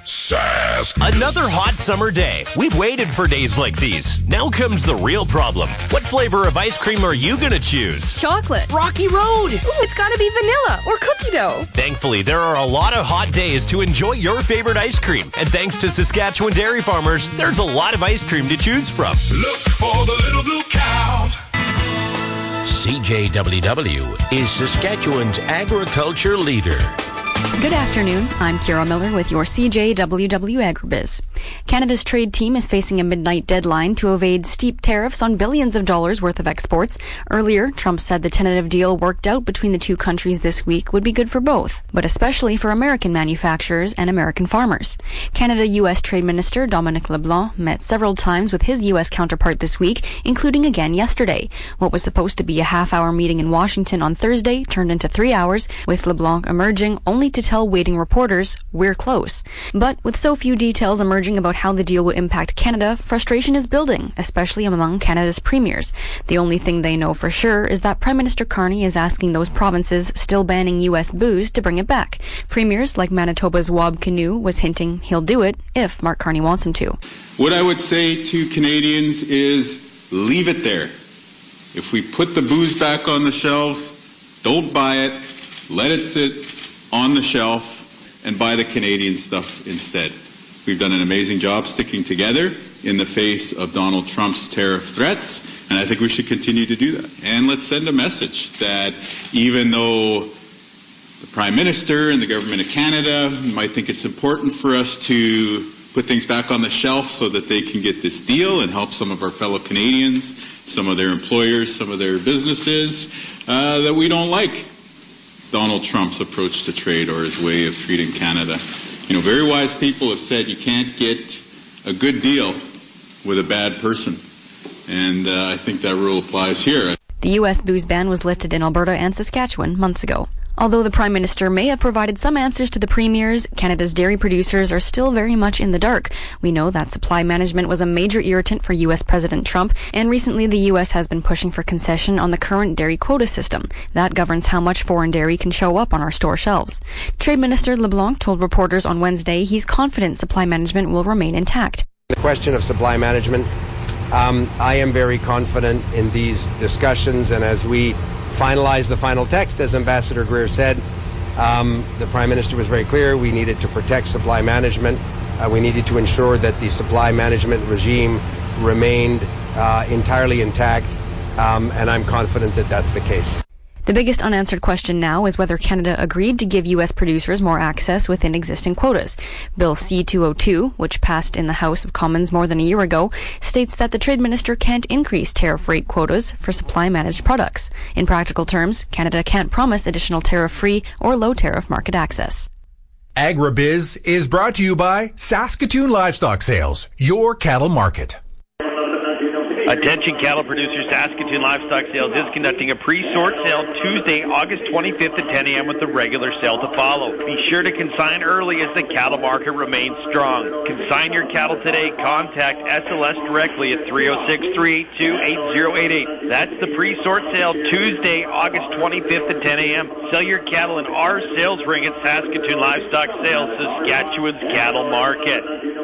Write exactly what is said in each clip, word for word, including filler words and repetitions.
Sask. Another hot summer day. We've waited for days like these. Now comes the real problem. What flavor of ice cream are you gonna choose? Chocolate. Rocky Road. Ooh, it's gotta be vanilla or cookie dough. Thankfully, there are a lot of hot days to enjoy your favorite ice cream. And thanks to Saskatchewan dairy farmers, there's a lot of ice cream to choose from. Look for the little blue cow. C J W W is Saskatchewan's agriculture leader. Good afternoon. I'm Kira Miller with your C J W W Agribiz. Canada's trade team is facing a midnight deadline to evade steep tariffs on billions of dollars worth of exports. Earlier, Trump said the tentative deal worked out between the two countries this week would be good for both, but especially for American manufacturers and American farmers. Canada-U S Trade Minister Dominic LeBlanc met several times with his U S counterpart this week, including again yesterday. What was supposed to be a half-hour meeting in Washington on Thursday turned into three hours, with LeBlanc emerging only to tell waiting reporters, "We're close." But with so few details emerging about how the deal will impact Canada, frustration is building, especially among Canada's premiers. The only thing they know for sure is that Prime Minister Carney is asking those provinces still banning U S booze to bring it back. Premiers like Manitoba's Wab Kinew was hinting he'll do it if Mark Carney wants him to. What I would say to Canadians is leave it there. If we put the booze back on the shelves, don't buy it, let it sit on the shelf and buy the Canadian stuff instead. We've done an amazing job sticking together in the face of Donald Trump's tariff threats, and I think we should continue to do that. And let's send a message that even though the Prime Minister and the Government of Canada might think it's important for us to put things back on the shelf so that they can get this deal and help some of our fellow Canadians, some of their employers, some of their businesses, uh, that we don't like Donald Trump's approach to trade or his way of treating Canada. You know, very wise people have said you can't get a good deal with a bad person. And uh, I think that rule applies here. The U S booze ban was lifted in Alberta and Saskatchewan months ago. Although the Prime Minister may have provided some answers to the premiers, Canada's dairy producers are still very much in the dark. We know that supply management was a major irritant for U S President Trump, and recently the U S has been pushing for concession on the current dairy quota system. That governs how much foreign dairy can show up on our store shelves. Trade Minister LeBlanc told reporters on Wednesday he's confident supply management will remain intact. The question of supply management, um, I am very confident in these discussions, and as we finalize the final text, as Ambassador Greer said, um, the Prime Minister was very clear. We needed to protect supply management. Uh, we needed to ensure that the supply management regime remained uh, entirely intact, um, and I'm confident that that's the case. The biggest unanswered question now is whether Canada agreed to give U S producers more access within existing quotas. Bill C two oh two, which passed in the House of Commons more than a year ago, states that the Trade Minister can't increase tariff rate quotas for supply-managed products. In practical terms, Canada can't promise additional tariff-free or low-tariff market access. Agribiz is brought to you by Saskatoon Livestock Sales, your cattle market. Attention cattle producers, Saskatoon Livestock Sales is conducting a pre-sort sale Tuesday, August twenty-fifth at ten a.m. with the regular sale to follow. Be sure to consign early as the cattle market remains strong. Consign your cattle today. Contact S L S directly at three oh six, three eight two, eight oh eight eight. That's the pre-sort sale Tuesday, August twenty-fifth at ten a.m. Sell your cattle in our sales ring at Saskatoon Livestock Sales, Saskatchewan's cattle market.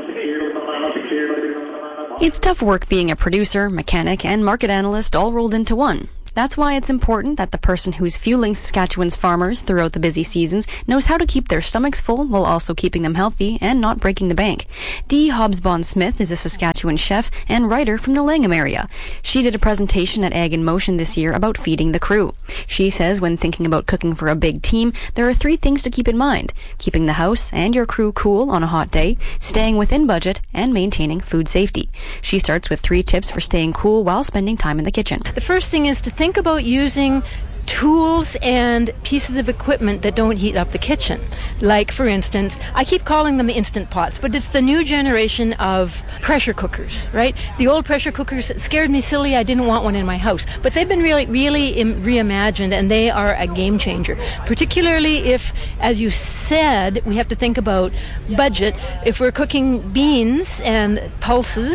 It's tough work being a producer, mechanic, and market analyst all rolled into one. That's why it's important that the person who's fueling Saskatchewan's farmers throughout the busy seasons knows how to keep their stomachs full while also keeping them healthy and not breaking the bank. Dee Hobsbawm-Smith is a Saskatchewan chef and writer from the Langham area. She did a presentation at Ag in Motion this year about feeding the crew. She says when thinking about cooking for a big team, there are three things to keep in mind: keeping the house and your crew cool on a hot day, staying within budget, and maintaining food safety. She starts with three tips for staying cool while spending time in the kitchen. The first thing is to think about using tools and pieces of equipment that don't heat up the kitchen. Like, for instance, I keep calling them Instant Pots, but it's the new generation of pressure cookers, right? The old pressure cookers scared me silly. I didn't want one in my house. But they've been really, really reimagined, and they are a game changer. Particularly if, as you said, we have to think about budget. If we're cooking beans and pulses,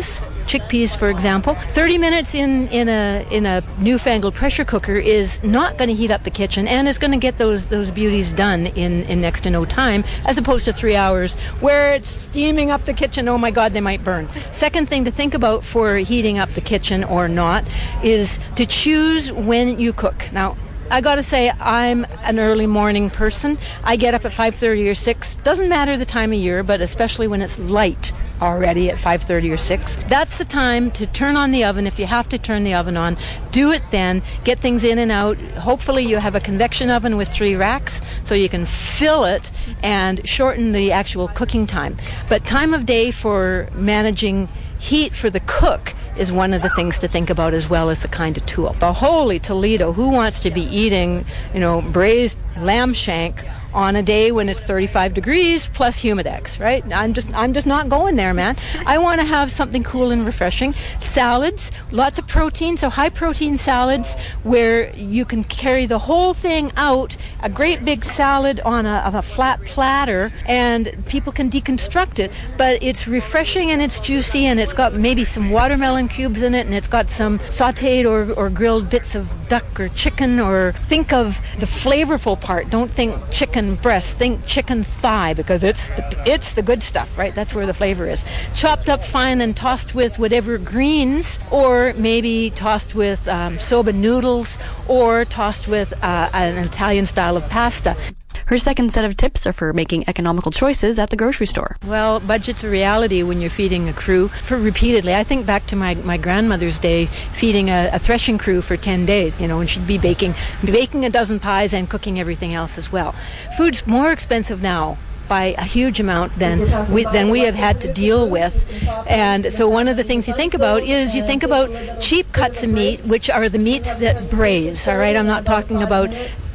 chickpeas, for example. thirty minutes in, in a in a newfangled pressure cooker is not going to heat up the kitchen, and it's going to get those those beauties done in, in next to no time, as opposed to three hours where it's steaming up the kitchen. Oh my God, they might burn. Second thing to think about for heating up the kitchen or not is to choose when you cook. Now, I gotta say, I'm an early morning person. I get up at five thirty or six. Doesn't matter the time of year, but especially when it's light already at five thirty or six. That's the time to turn on the oven. If you have to turn the oven on, do it then. Get things in and out. Hopefully you have a convection oven with three racks so you can fill it and shorten the actual cooking time. But time of day for managing heat for the cook is one of the things to think about, as well as the kind of tool. The holy Toledo, who wants to be eating, you know, braised lamb shank on a day when it's thirty-five degrees plus Humidex, right? I'm just I'm just not going there, man. I want to have something cool and refreshing. Salads, lots of protein, so high protein salads where you can carry the whole thing out, a great big salad on a, of a flat platter, and people can deconstruct it, but it's refreshing and it's juicy, and it's got maybe some watermelon cubes in it, and it's got some sauteed or, or grilled bits of duck or chicken, or think of the flavorful part. Don't think chicken breast, think chicken thigh, because it's the, it's the good stuff, right? That's where the flavor is. Chopped up fine and tossed with whatever greens, or maybe tossed with um, soba noodles, or tossed with uh, an Italian style of pasta. Her second set of tips are for making economical choices at the grocery store. Well, budget's a reality when you're feeding a crew for repeatedly. I think back to my, my grandmother's day, feeding a, a threshing crew for ten days, you know, and she'd be baking, baking a dozen pies and cooking everything else as well. Food's more expensive now by a huge amount than we, than we have had to deal with. And so one of the things you think about is you think about cheap cuts of meat, which are the meats that braise, all right? I'm not talking about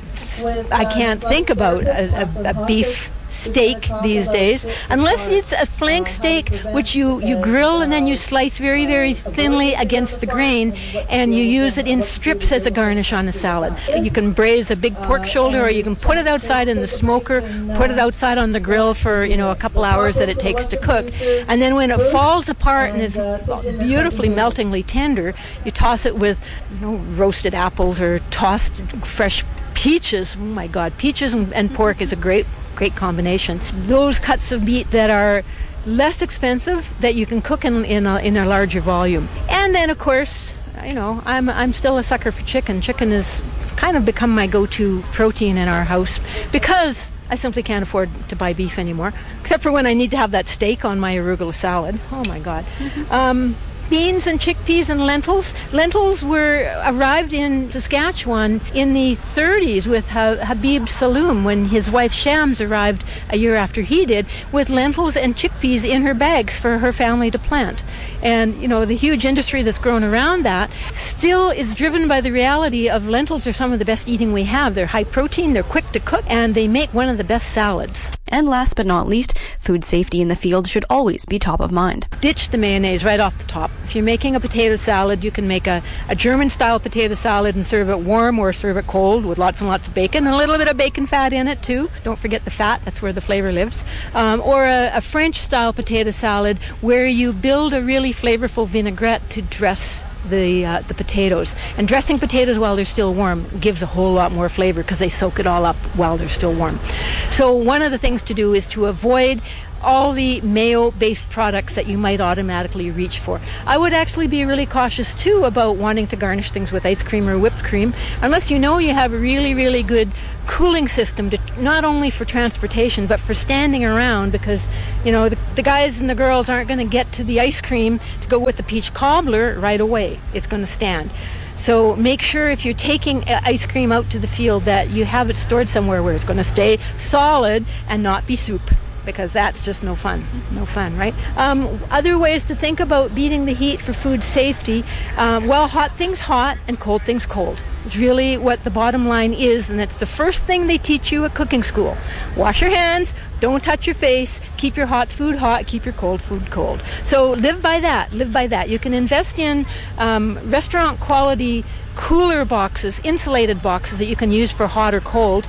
I can't think about a, a, a beef steak these days, unless it's a flank steak which you, you grill and then you slice very, very thinly against the grain, and you use it in strips as a garnish on a salad. You can braise a big pork shoulder, or you can put it outside in the smoker, put it outside on the grill for, you know, a couple hours that it takes to cook, and then when it falls apart and is beautifully meltingly tender, you toss it with, you know, roasted apples or tossed fresh peaches. Oh my God, peaches and, and pork is a great great combination. Those cuts of meat that are less expensive, that you can cook in in a, in a larger volume. And then of course, you know, I'm I'm still a sucker for chicken. Chicken has kind of become my go-to protein in our house, because I simply can't afford to buy beef anymore, except for when I need to have that steak on my arugula salad. Oh my God. Mm-hmm. Um, beans and chickpeas and lentils. Lentils were arrived in Saskatchewan in the thirties with ha- Habib Saloom, when his wife Shams arrived a year after he did, with lentils and chickpeas in her bags for her family to plant. And, you know, the huge industry that's grown around that still is driven by the reality of lentils are some of the best eating we have. They're high protein, they're quick to cook, and they make one of the best salads. And last but not least, food safety in the field should always be top of mind. Ditch the mayonnaise right off the top. If you're making a potato salad, you can make a, a German-style potato salad and serve it warm or serve it cold with lots and lots of bacon, and a little bit of bacon fat in it too. Don't forget the fat, that's where the flavor lives. Um, or a, a French-style potato salad where you build a really flavorful vinaigrette to dress the uh, the potatoes. And dressing potatoes while they're still warm gives a whole lot more flavor, because they soak it all up while they're still warm. So one of the things to do is to avoid all the mayo-based products that you might automatically reach for. I would actually be really cautious too about wanting to garnish things with ice cream or whipped cream, unless you know you have a really, really good cooling system, to, not only for transportation but for standing around, because, you know, the, the guys and the girls aren't going to get to the ice cream to go with the peach cobbler right away. It's going to stand. So make sure if you're taking ice cream out to the field that you have it stored somewhere where it's going to stay solid and not be soup, because that's just no fun. No fun, right? Um, other ways to think about beating the heat for food safety, uh, well, hot things hot and cold things cold. It's really what the bottom line is, and it's the first thing they teach you at cooking school. Wash your hands, don't touch your face, keep your hot food hot, keep your cold food cold. So live by that, live by that. You can invest in um, restaurant quality cooler boxes, insulated boxes that you can use for hot or cold.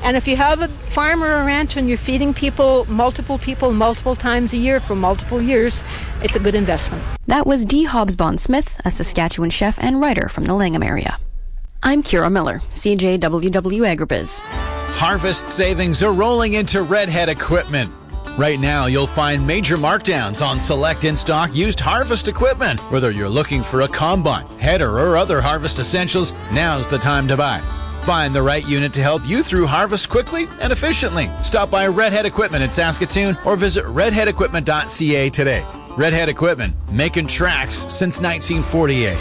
And if you have a farm or a ranch and you're feeding people, multiple people, multiple times a year for multiple years, it's a good investment. That was Dee Hobsbawm Smith, a Saskatchewan chef and writer from the Langham area. I'm Kira Miller, C J W W Agribiz. Harvest savings are rolling into Redhead Equipment. Right now, you'll find major markdowns on select in-stock used harvest equipment. Whether you're looking for a combine, header, or other harvest essentials, now's the time to buy. Find the right unit to help you through harvest quickly and efficiently. Stop by Redhead Equipment in Saskatoon or visit redhead equipment dot c a today. Redhead Equipment, making tracks since nineteen forty-eight.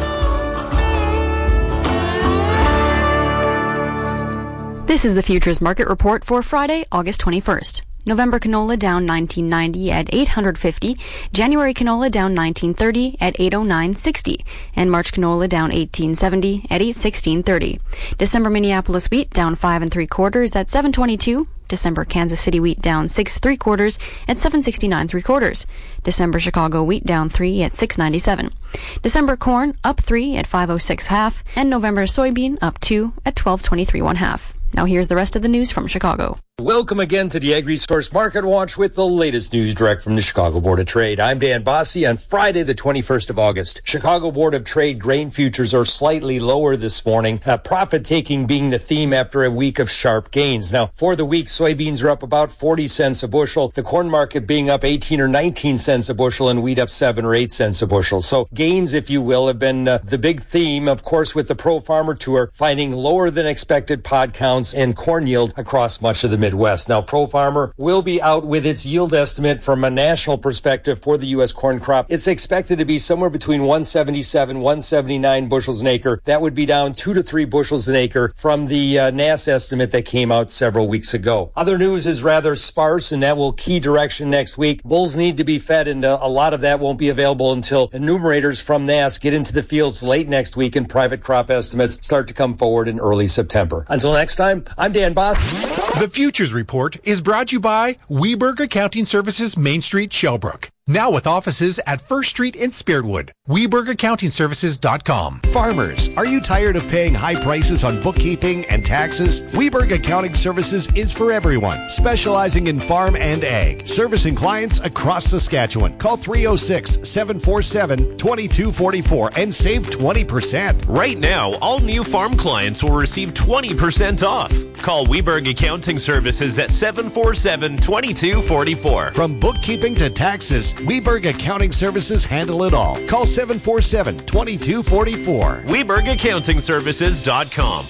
This is the Futures Market Report for Friday, August twenty-first. November canola down nineteen ninety at eight hundred fifty, January canola down nineteen thirty at eight oh nine sixty, and March canola down eighteen seventy at eight sixteen thirty. December Minneapolis wheat down five and three quarters at seven twenty-two. December Kansas City wheat down six three quarters at seven sixty-nine three quarters. December Chicago wheat down three at six ninety-seven. December corn up three at five oh six half, and November soybean up two at twelve twenty-three one half. Now here's the rest of the news from Chicago. Welcome again to the Agri-Source Market Watch with the latest news direct from the Chicago Board of Trade. I'm Dan Bossy on Friday, the twenty-first of August. Chicago Board of Trade grain futures are slightly lower this morning, uh, profit-taking being the theme after a week of sharp gains. Now, for the week, soybeans are up about forty cents a bushel, the corn market being up eighteen or nineteen cents a bushel, and wheat up seven or eight cents a bushel. So gains, if you will, have been uh, the big theme, of course, with the Pro Farmer Tour finding lower than expected pod counts and corn yield across much of the Midwest. Now, Pro Farmer will be out with its yield estimate from a national perspective for the U S corn crop. It's expected to be somewhere between one seventy-seven, one seventy-nine bushels an acre. That would be down two to three bushels an acre from the uh, N A S estimate that came out several weeks ago. Other news is rather sparse, and that will key direction next week. Bulls need to be fed, and uh, a lot of that won't be available until enumerators from N A S get into the fields late next week and private crop estimates start to come forward in early September. Until next time, I'm Dan Boss. The Futures Report is brought to you by Weberg Accounting Services, Main Street, Shellbrook. Now with offices at First Street in Spiritwood. Weberg Accounting Services dot com. Farmers, are you tired of paying high prices on bookkeeping and taxes? Weberg Accounting Services is for everyone, specializing in farm and ag, servicing clients across Saskatchewan. Call three oh six, seven four seven, two two four four and save twenty percent. Right now, all new farm clients will receive twenty percent off. Call Weberg Accounting Services at seven four seven, two two four four. From bookkeeping to taxes, Weberg Accounting Services handle it all. Call seven four seven, two two four four. Weberg Accounting Services dot com.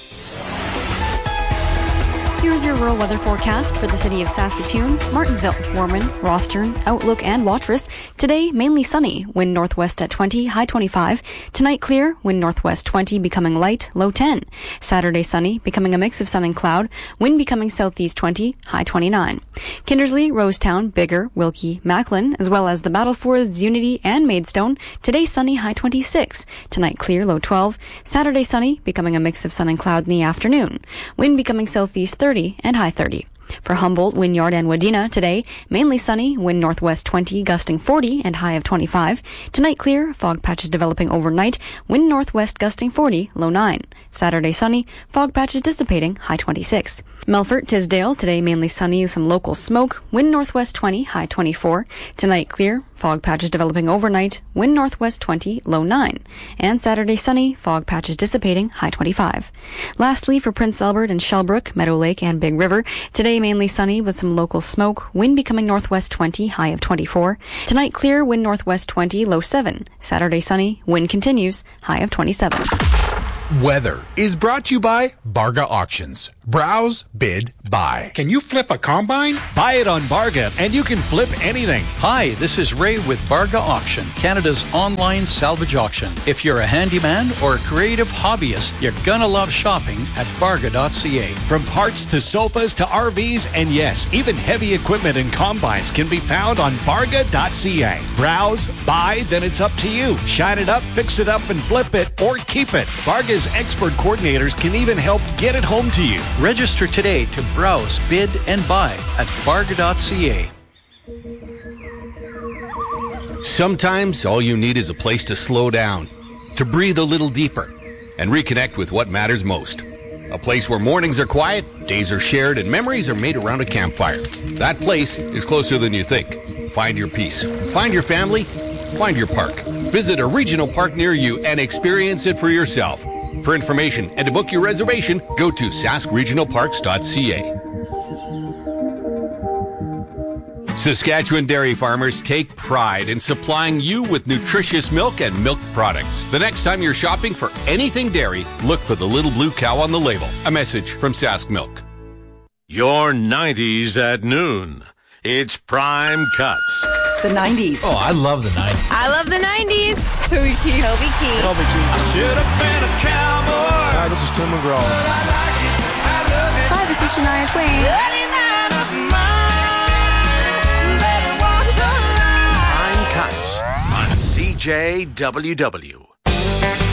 Here's your rural weather forecast for the city of Saskatoon, Martinsville, Warman, Rostern, Outlook, and Watrous. Today, mainly sunny, wind northwest at twenty, high twenty-five. Tonight, clear, wind northwest twenty, becoming light, low ten. Saturday, sunny, becoming a mix of sun and cloud, wind becoming southeast twenty, high twenty-nine. Kindersley, Rosetown, Bigger, Wilkie, Macklin, as well as the Battlefords, Unity, and Maidstone. Today, sunny, high twenty-six. Tonight, clear, low twelve. Saturday, sunny, becoming a mix of sun and cloud in the afternoon. Wind becoming southeast thirty and high thirty. For Humboldt, Wynyard, and Wadena today, mainly sunny, wind northwest twenty, gusting forty, and high of twenty-five. Tonight clear, fog patches developing overnight, wind northwest gusting forty, low nine. Saturday sunny, fog patches dissipating, high twenty-six. Melfort, Tisdale, today mainly sunny, some local smoke, wind northwest twenty, high twenty-four. Tonight clear, fog patches developing overnight, wind northwest twenty, low nine. And Saturday sunny, fog patches dissipating, high twenty-five. Lastly, for Prince Albert and Shellbrook, Meadow Lake, and Big River, today mainly sunny with some local smoke, wind becoming northwest twenty, high of twenty-four. Tonight clear, wind northwest twenty, low seven. Saturday sunny, wind continues, high of twenty-seven. Weather is brought to you by Barga Auctions. Browse, bid, buy. Can you flip a combine? Buy it on Barga, and you can flip anything. Hi, this is Ray with Barga Auction, Canada's online salvage auction. If you're a handyman or a creative hobbyist, you're gonna love shopping at barga dot c a. From parts to sofas to R Vs, and yes, even heavy equipment and combines can be found on barga dot c a. Browse, buy, then it's up to you. Shine it up, fix it up, and flip it, or keep it. Barga's expert coordinators can even help get it home to you. Register today to browse, bid, and buy at barga dot c a. Sometimes all you need is a place to slow down, to breathe a little deeper, and reconnect with what matters most. A place where mornings are quiet, Days are shared and memories are made around a campfire. That place is closer than you think. Find your peace. Find your family. Find your park. Visit a regional park near you and experience it for yourself. For information and to book your reservation, go to sask regional parks dot c a. Saskatchewan dairy farmers take pride in supplying you with nutritious milk and milk products. The next time you're shopping for anything dairy, look for the little blue cow on the label. A message from Sask Milk. Your nineties at noon. It's Prime Cuts. The nineties. Oh, I love the nineties. I love the nineties. Toby Keith. Toby Keith. Toby Keith. Should have been a cowboy. Hi, this is Tim McGraw. Hi, this is Shania Twain. Prime Cuts on C J W W.